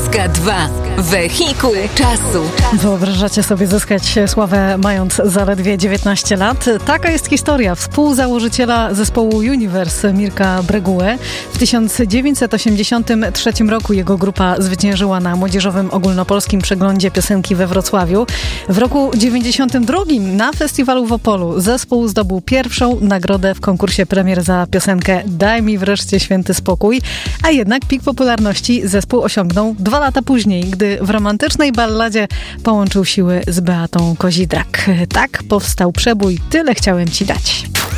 Polska 2. Wehikuł czasu. Wyobrażacie sobie zyskać sławę mając zaledwie 19 lat? Taka jest historia współzałożyciela zespołu Universe Mirka Breguły. W 1983 roku jego grupa zwyciężyła na Młodzieżowym Ogólnopolskim Przeglądzie Piosenki we Wrocławiu. W roku 92 na festiwalu w Opolu zespół zdobył pierwszą nagrodę w konkursie premier za piosenkę Daj mi wreszcie święty spokój, a jednak pik popularności zespół osiągnął 2 lata później, gdy w romantycznej balladzie połączył siły z Beatą Kozidrak. Tak powstał przebój Tyle chciałem ci dać.